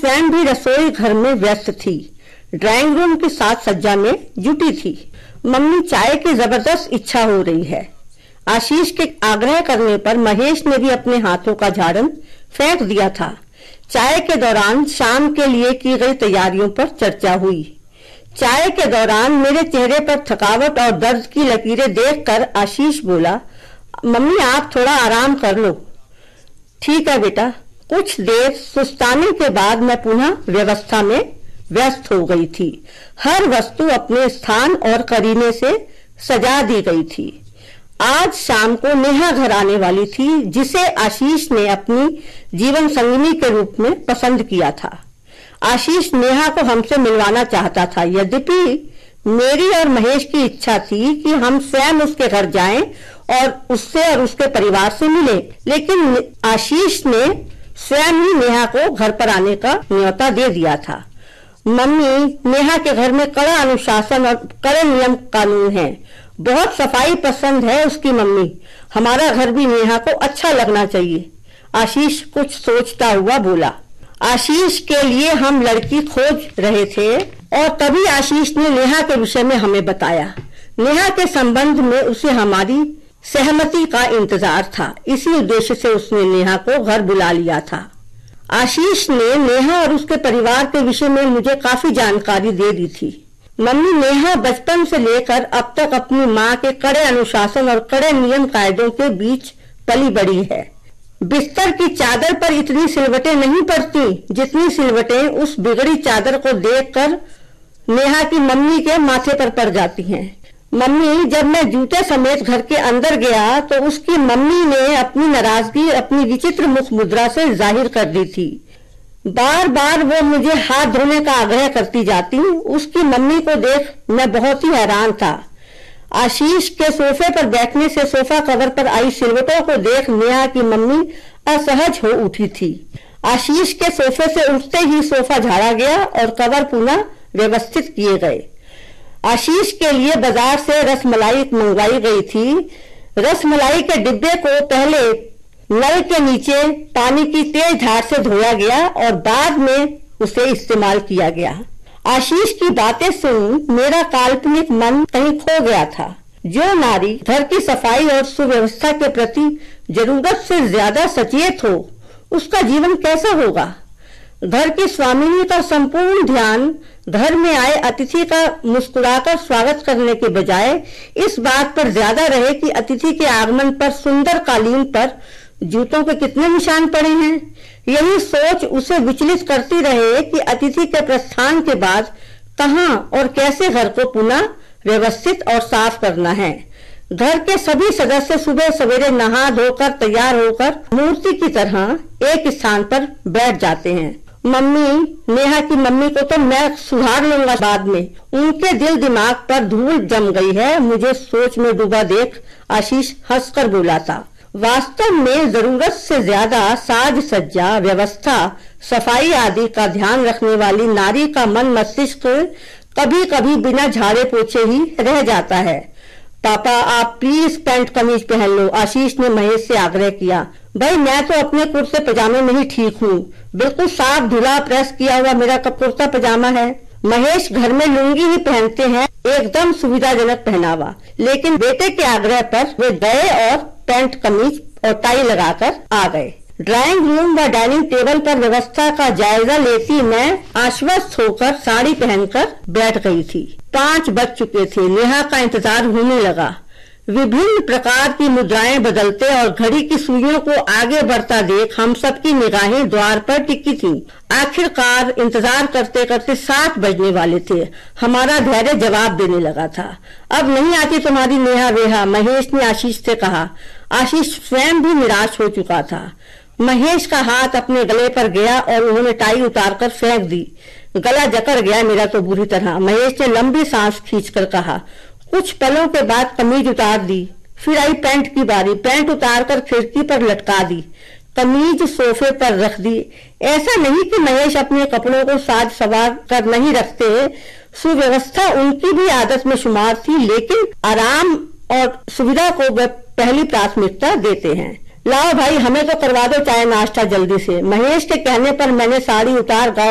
स्वयं भी रसोई घर में व्यस्त थी। ड्राइंग रूम की साज सज्जा में जुटी थी। मम्मी चाय की जबरदस्त इच्छा हो रही है। आशीष के आग्रह करने पर महेश ने भी अपने हाथों का झाड़न फेंक दिया था। चाय के दौरान शाम के लिए की गई तैयारियों पर चर्चा हुई। चाय के दौरान मेरे चेहरे पर थकावट और दर्द की लकीरें देखकर आशीष बोला, मम्मी आप थोड़ा आराम कर लो। ठीक है बेटा। कुछ देर सुस्ताने के बाद मैं पुनः व्यवस्था में व्यस्त हो गई थी। हर वस्तु अपने स्थान और करीने से सजा दी गई थी। आज शाम को नेहा घर आने वाली थी, जिसे आशीष ने अपनी जीवन संगिनी के रूप में पसंद किया था। आशीष नेहा को हमसे मिलवाना चाहता था। यद्यपि मेरी और महेश की इच्छा थी कि हम स्वयं उसके घर जाएं और उससे और उसके परिवार से मिले, लेकिन आशीष ने स्वयं ही नेहा को घर पर आने का न्योता दे दिया था। मम्मी, नेहा के घर में कड़ा अनुशासन और कड़े नियम कानून है। बहुत सफाई पसंद है उसकी मम्मी। हमारा घर भी नेहा को अच्छा लगना चाहिए। आशीष कुछ सोचता हुआ बोला। आशीष के लिए हम लड़की खोज रहे थे और तभी आशीष ने नेहा के विषय में हमें बताया। नेहा के संबंध में उसे हमारी सहमति का इंतजार था। इसी उद्देश्य से उसने नेहा को घर बुला लिया था। आशीष ने नेहा और उसके परिवार के विषय में मुझे काफी जानकारी दे दी थी। मम्मी, नेहा बचपन से लेकर अब तक अपनी माँ के कड़े अनुशासन और कड़े नियम कायदों के बीच पली बड़ी है। बिस्तर की चादर पर इतनी सिलवटें नहीं पड़ती जितनी सिलवटें उस बिगड़ी चादर को देखकर नेहा की मम्मी के माथे पर पड़ जाती हैं। मम्मी, जब मैं जूते समेत घर के अंदर गया तो उसकी मम्मी ने अपनी नाराजगी अपनी विचित्र मुख मुद्रा से जाहिर कर दी थी। बार बार वो मुझे हाथ धोने का आग्रह करती जाती। उसकी मम्मी को देख मैं बहुत ही हैरान था। आशीष के सोफे पर बैठने से सोफा कवर पर आई सिलवटों को देख नेहा की मम्मी असहज हो उठी थी। आशीष के सोफे से उठते ही सोफा झाड़ा गया और कवर पुनः व्यवस्थित किए गए। आशीष के लिए बाजार से रसमलाई मंगवाई गई थी। रसमलाई के डिब्बे को पहले नल के नीचे पानी की तेज धार से धोया गया और बाद में उसे इस्तेमाल किया गया। आशीष की बातें सुन मेरा काल्पनिक मन कहीं खो गया था। जो नारी घर की सफाई और सुव्यवस्था के प्रति जरूरत से ज्यादा सचेत हो, उसका जीवन कैसा होगा। घर की स्वामिनी का संपूर्ण ध्यान घर में आए अतिथि का मुस्कुराकर स्वागत करने के बजाय इस बात पर ज्यादा रहे कि अतिथि के आगमन पर सुंदर कालीन पर जूतों के कितने निशान पड़े हैं। यही सोच उसे विचलित करती रहे कि अतिथि के प्रस्थान के बाद कहां और कैसे घर को पुनः व्यवस्थित और साफ करना है। घर के सभी सदस्य सुबह सवेरे नहा धोकर तैयार होकर मूर्ति की तरह एक स्थान पर बैठ जाते हैं। मम्मी, नेहा की मम्मी को तो मैं सुधार लूंगा बाद में। उनके दिल दिमाग पर धूल जम गई है। मुझे सोच में डूबा देख आशीष हंसकर बोला था। वास्तव में जरूरत से ज्यादा साज सज्जा, व्यवस्था, सफाई आदि का ध्यान रखने वाली नारी का मन मस्तिष्क कभी कभी बिना झाड़े पोछे ही रह जाता है। पापा, आप प्लीज पैंट कमीज पहन लो, आशीष ने महेश से आग्रह किया। भाई, मैं तो अपने कुर्ते पजामे में ही ठीक हूँ। बिल्कुल साफ धुला प्रेस किया हुआ मेरा कुर्ता पजामा है। महेश घर में लुंगी ही पहनते हैं, एकदम सुविधाजनक पहनावा। लेकिन बेटे के आग्रह पर वे गए और पैंट कमीज और टाई लगाकर आ गए। ड्राइंग रूम व डाइनिंग टेबल पर व्यवस्था का जायजा लेती मैं आश्वस्त होकर साड़ी पहनकर बैठ गई थी। 5 बज चुके थे। नेहा का इंतजार होने लगा। विभिन्न प्रकार की मुद्राएं बदलते और घड़ी की सुइयों को आगे बढ़ता देख हम सबकी निगाहें द्वार पर टिकी थीं। आखिरकार इंतजार करते करते 7 बजने वाले थे। हमारा धैर्य जवाब देने लगा था। अब नहीं आती तुम्हारी नेहा वेहा, महेश ने आशीष से कहा। आशीष स्वयं भी निराश हो चुका था। महेश का हाथ अपने गले पर गया और उन्होंने टाई उतारकर फेंक दी। गला जकड़ गया मेरा तो बुरी तरह। महेश ने लंबी सांस खींचकर कहा। कुछ पलों के बाद कमीज उतार दी। फिर आई पैंट की बारी। पैंट उतारकर खिड़की पर लटका दी, कमीज सोफे पर रख दी। ऐसा नहीं कि महेश अपने कपड़ों को साज सवार कर नहीं रखते, सुव्यवस्था उनकी भी आदत में शुमार थी, लेकिन आराम और सुविधा को वे पहली प्राथमिकता देते हैं। लाओ भाई, हमें तो करवा दो चाय नाश्ता जल्दी से। महेश के कहने पर मैंने साड़ी उतार गाउन